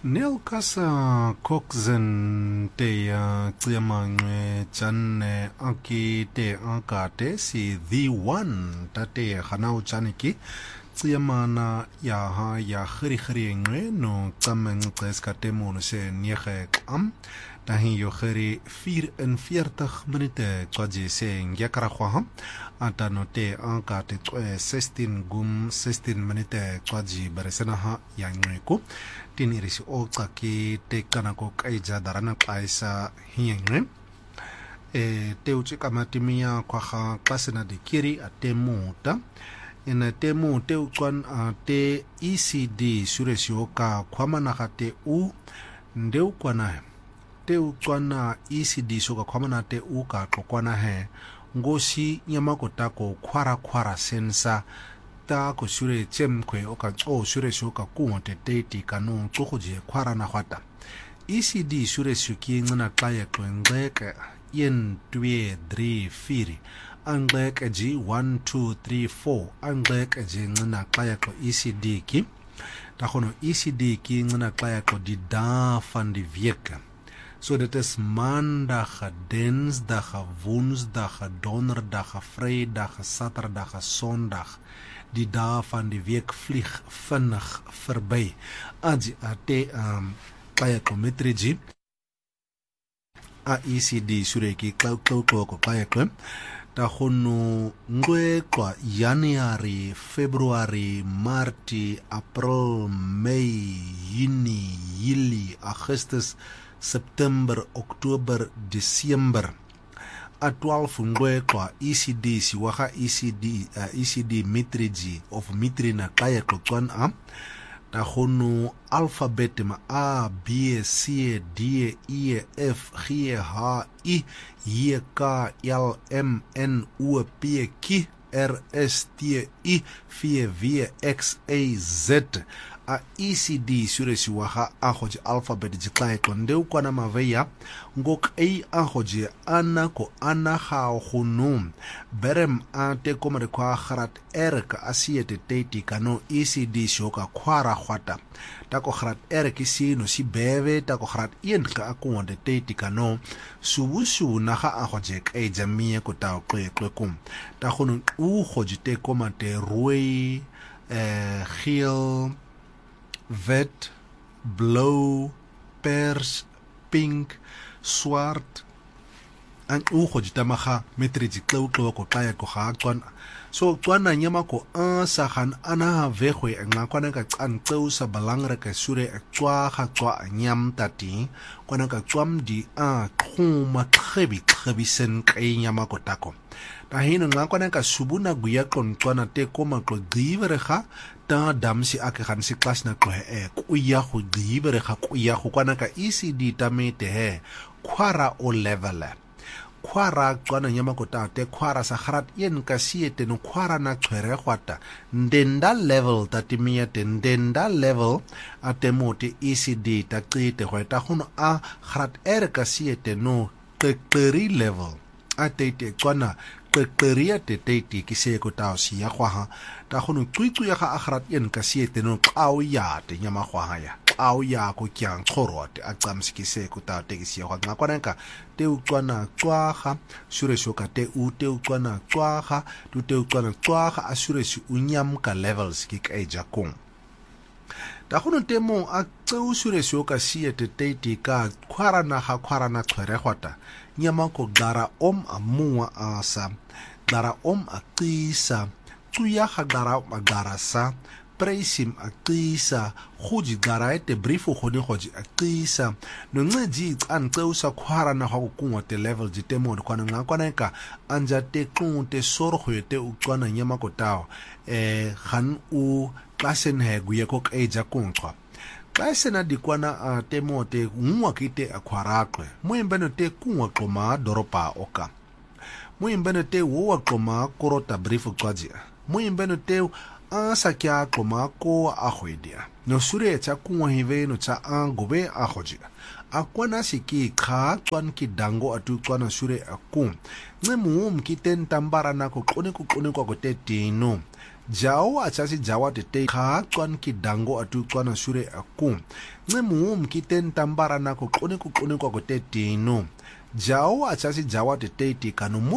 Neil Kasa Coxen te Tsiamangwe Chan Anki te Ankate si The One tate Hanau Chaniki Tsiamana ya Hiri Ngwe no Tsameng Teskate Monse Niege Am Dahin yo Hiri 44 minute Twaji se Ngyakarakwaham Atanote Ankate 16 gum 16 minute Twaji Beresenaha Yangweko tin irisi o tsaki te kanako kaija darana kaisa hiengre te uchi kamatimia kwa klasena de kiri atemuta ina temu te uchwan te ECD suresio ka kwamana te u ndeu kwana te uchwan ECD soka kwamana te u ka kokwana he ngosi nyamakotako kwara sensa ta ko shure chem kwe oka o shure shoka kuonte teti kanu tsogoje kwara na kwata ECD shure shuki ngana klaya kwengeke yen 2 3 4 angleke ji 1 2 3 4 angleke ji ngana klaya ko ECD ki ta khono ECD ki ngana klaya ko di da van die week. So dit is maandag, dinsdag, woensdag, donderdag, vrydag, saterdag, sondag. Die dae van die week vlieg vinnig verby. Aji ate kaya kometriji a ECD sureki klau ko kaya kwem ta khono ngwe kwa January, February, Marti, April, May, Juni, Juli, Augustus, September, Oktober, December. A 12 ngwe kwa ECD si waka ECD mitriji of mitrina kaya klokwan ta khono alphabet ma A, B, C, D, E, F, G, H, I, J, K, L, M, N, O, P, Q, R, S, T, I, V, W, X, A, Z. A ECD suresi waha ahoje alphabet jiklae kondeu kwa na maveya ngok ei ahoje ana ko ana ha hunum berem ante komare kwa kharat erka asiete teti kano ECD shoka kwara khwata tako kharat erki sino si beve tako kharat yenka akonde teti kano subusu na ha ahoje ei jamie ko ta kwekum takhonu u khojite komate ruei geel wit, blauw, pers, pink, zwart. En oogojita maga metriji klau ko kaya ko haakwan. So twana nyama ko sa gaan ana vegwe nga kwana ka tsan tseu sa belangrike sure tswa nyam tati kwana ka tswam di khuma khrebi sen kay nyama ko tako. Tahin nga kwana ka subuna guya kon twana te koma ko giverega ta damsi ake gaan si klas na ko kuya go giverega kuya go kwana ka ECD tamete he kwara o level. Kwara tswana nyama ko tate kwara sa kharat yen ka siete no kwara na tshwere gwata ndenda level tatimia ndenda level atemote ECD ta qite gwata gono a kharat ka siete no qeqeri level atete tswana qeqeria tete ki se ko ta si ya gwa ta gono tswitsu ya ga akharat yen ka siete no qao ya te nyama gwa ya au ya ko kyang chorot a tsamski se ko ta te si ho nga kwanenka te utswana tswaga sure shoka te u te utswana tswaga tu te utswana tswaga a sure si unyam ka levels ki ka ejakong ta gono temo a tseu sure shoka si etete ka khwara na tshwere gwata nyama ko gara om a muwa asa gara om a qisa tsuya ga gara sa Preisim akisa khoji garaete briefo khone khoji akisa no nceji antseusa khwara na go kungwa te level jitemo kwana nga kwana ka anja te kunte sorkhwete utswana nyama kotao khan u klasen he guye ko eja kunchwa klasena dikwana temo te ngwa kite akhwarakwe moembeno te kungwa qoma doropa oka moembeno te wo qoma korota briefo kwaji moembeno te sa kya koma ko ahoidia no sure cha kunwa hive no cha gobe ahojia akwana siki kha twan ki dango atu twana sure akum nemu mkiten tambara na ko kone ko tetino Jao achasi jawa tete ka chwan ki dango atu chwana shure aku. Nemu mkiten tambara na kuklone kwa kote tino. Jao achasi jawa tete kanu